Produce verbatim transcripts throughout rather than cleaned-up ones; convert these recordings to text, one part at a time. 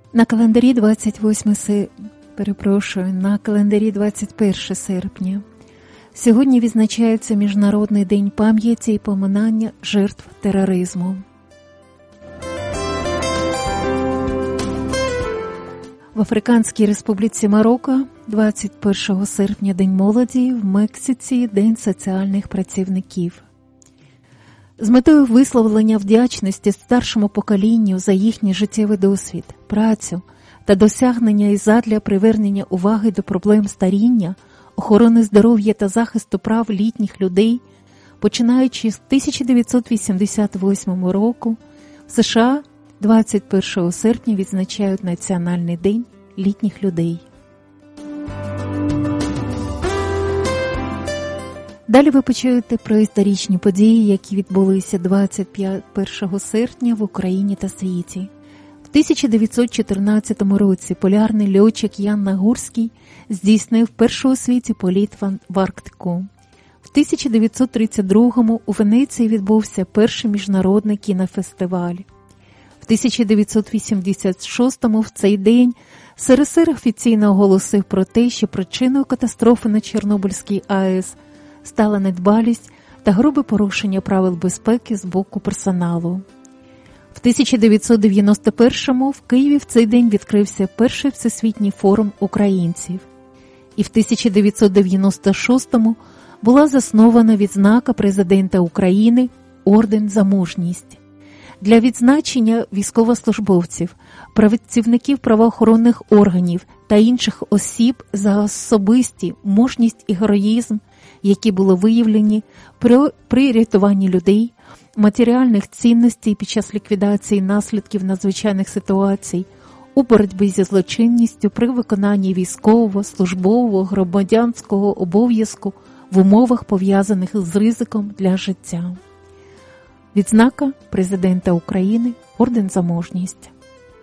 На календарі двадцять восьме се... перепрошую, на календарі двадцять перше серпня. Сьогодні відзначається Міжнародний день пам'яті і поминання жертв тероризму. В Африканській Республіці Марокко двадцять першого серпня День молоді, в Мексиці День соціальних працівників. З метою висловлення вдячності старшому поколінню за їхній життєвий досвід, працю та досягнення і задля привернення уваги до проблем старіння, охорони здоров'я та захисту прав літніх людей, починаючи з тисяча дев'ятсот вісімдесят восьмого року, в США двадцять першого серпня відзначають Національний день літніх людей. Далі ви почуєте про історичні події, які відбулися двадцять першого серпня в Україні та світі. В тисяча дев'ятсот чотирнадцятому році полярний льотчик Ян Нагурський здійснив перший у світі політ в Арктику. В тисяча дев'ятсот тридцять другому у Венеції відбувся перший міжнародний кінофестиваль. В тисяча дев'ятсот вісімдесят шостому в цей день СРСР офіційно оголосив про те, що причиною катастрофи на Чорнобильській АЕС стала недбалість та грубе порушення правил безпеки з боку персоналу. В тисяча дев'ятсот дев'яносто першому в Києві в цей день відкрився перший всесвітній форум українців. І в тисяча дев'ятсот дев'яносто шостому була заснована відзнака президента України «Орден за мужність». Для відзначення військовослужбовців, працівників правоохоронних органів та інших осіб за особисті мужність і героїзм, які були виявлені при, при рятуванні людей, матеріальних цінностей під час ліквідації наслідків надзвичайних ситуацій, у боротьбі зі злочинністю при виконанні військового, службового, громадянського обов'язку в умовах, пов'язаних з ризиком для життя. Відзнака президента України «Орден за мужність».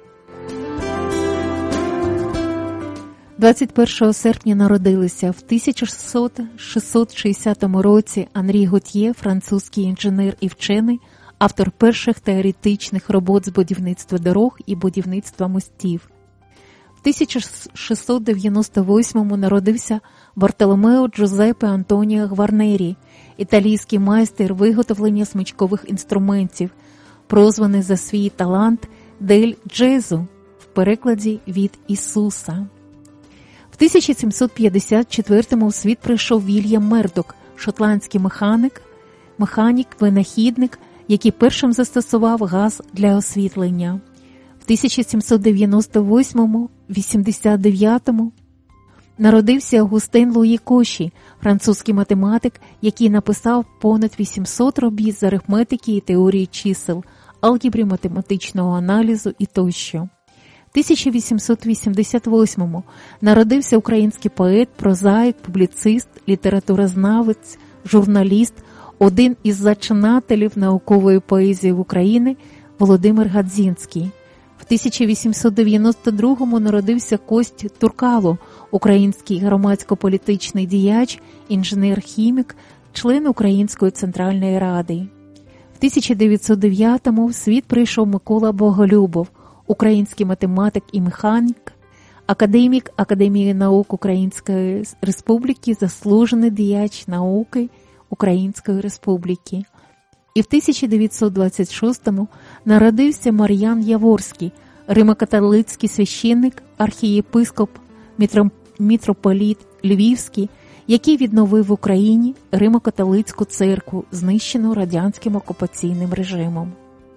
двадцять першого серпня народилися в тисяча шістсот шістдесятому році Анрі Готьє, французький інженер і вчений, автор перших теоретичних робот з будівництва дорог і будівництва мостів. В тисяча шістсот дев'яносто восьмому народився Бартоломео Джузеппе Антоніо Гварнері, італійський майстер виготовлення смичкових інструментів, прозваний за свій талант «Дель Джезу» в перекладі «від Ісуса». В тисяча сімсот п'ятдесят четвертому у світ прийшов Вільям Мердок, шотландський механік, механік-винахідник, який першим застосував газ для освітлення. В тисяча сімсот дев'яносто восьмому - вісімдесят дев'ятому народився Августин Луї Коші, французький математик, який написав понад вісімсот робіт з арифметики і теорії чисел, алгебри, математичного аналізу і тощо. В тисяча вісімсот вісімдесят восьмому народився український поет, прозаїк, публіцист, літературознавець, журналіст, один із зачинателів наукової поезії в Україні Володимир Гадзінський. В тисяча вісімсот дев'яносто другому народився Кость Туркало, український громадсько-політичний діяч, інженер-хімік, член Української Центральної Ради. В тисяча дев'ятсот дев'ятому в світ прийшов Микола Боголюбов, український математик і механік, академік Академії наук Української Республіки, заслужений діяч науки Української Республіки. І в тисяча дев'ятсот двадцять шостому народився Мар'ян Яворський, римо-католицький священник, архієпископ, митрополіт Львівський, який відновив в Україні римо-католицьку церкву, знищену радянським окупаційним режимом.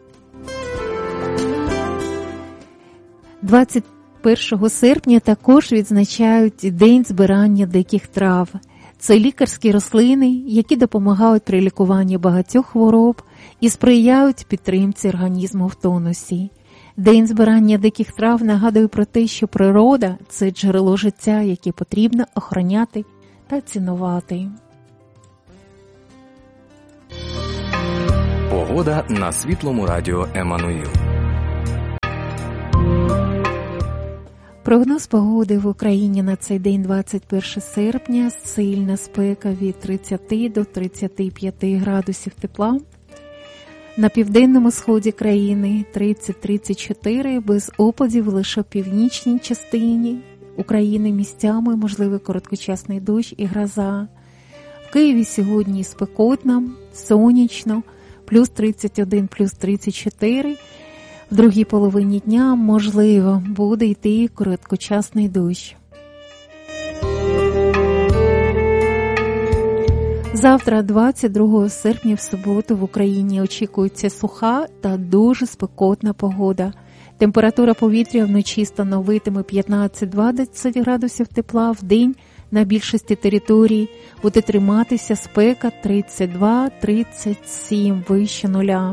двадцять першого серпня також відзначають День збирання диких трав. Це лікарські рослини, які допомагають при лікуванні багатьох хвороб і сприяють підтримці організму в тонусі. День збирання диких трав нагадує про те, що природа – це джерело життя, яке потрібно охороняти та цінувати. Погода на Світлому радіо «Еммануїл». Прогноз погоди в Україні на цей день двадцять першого серпня. Сильна спека від тридцяти до тридцяти п'яти градусів тепла. На південному сході країни тридцять - тридцять чотири, без опадів лише в північній частині України місцями можливий короткочасний дощ і гроза. В Києві сьогодні спекотно, сонячно, плюс тридцять один, плюс тридцять чотири. В другій половині дня, можливо, буде йти короткочасний дощ. Завтра, двадцять другого серпня, в суботу, в Україні очікується суха та дуже спекотна погода. Температура повітря вночі становитиме п'ятнадцять - двадцять градусів тепла, в день на більшості територій буде триматися спека тридцять два - тридцять сім вище нуля.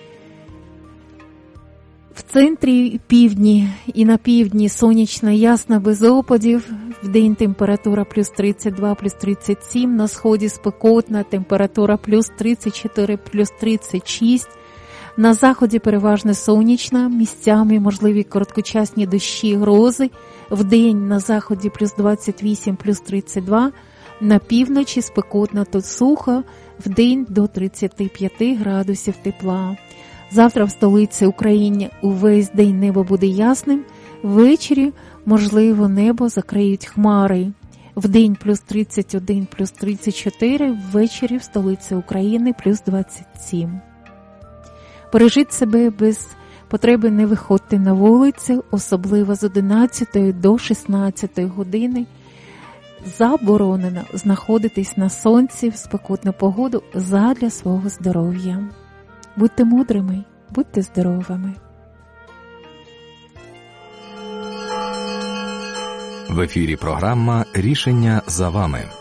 В центрі, півдні і на півдні сонячно, ясно, без опадів. В день температура плюс тридцять два, плюс тридцять сім. На сході спекотна, температура плюс тридцять чотири, плюс тридцять шість. На заході переважно сонячна, місцями можливі короткочасні дощі, грози. В день на заході плюс двадцять вісім, плюс тридцять два. На півночі спекотно, тут сухо, в день до тридцять п'ять градусів тепла. Завтра в столиці України увесь день небо буде ясним, ввечері, можливо, небо закриють хмари. Вдень плюс тридцять один, плюс тридцять чотири, ввечері в столиці України плюс двадцять сім. Бережіть себе, без потреби не виходьте на вулицю, особливо з одинадцятої до шістнадцятої години. Заборонено знаходитись на сонці в спекотну погоду задля свого здоров'я. Будьте мудрими, будьте здоровими. В ефірі програма «Рішення за вами».